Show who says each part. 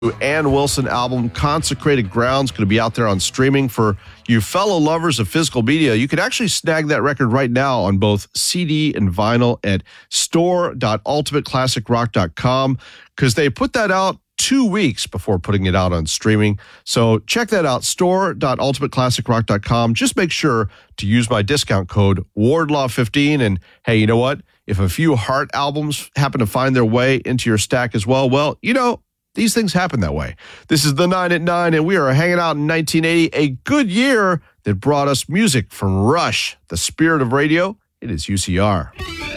Speaker 1: Ann Wilson album, Consecrated Grounds, going to be out there on streaming for you fellow lovers of physical media. You can actually snag that record right now on both CD and vinyl at store.ultimateclassicrock.com because they put that out 2 weeks before putting it out on streaming. So check that out, store.ultimateclassicrock.com. Just make sure to use my discount code Wardlaw15. And hey, you know what? If a few Heart albums happen to find their way into your stack as well, these things happen that way. This is the 9 at 9, and we are hanging out in 1980, a good year that brought us music from Rush, the spirit of radio. It is UCR.